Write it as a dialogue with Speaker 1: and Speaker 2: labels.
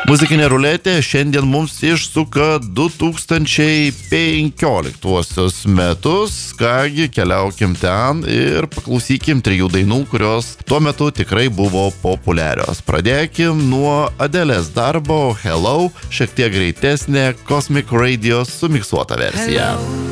Speaker 1: Muzikinė ruletė šiandien mums išsuka 2015 metus. Kągi, keliaukim ten ir paklausykim 3 dainų, kurios tuo metu tikrai buvo populiarios. Pradėkim nuo Adelės darbo Hello, šiek tiek greitesnė Cosmic Radio sumiksuota versija.
Speaker 2: Hello.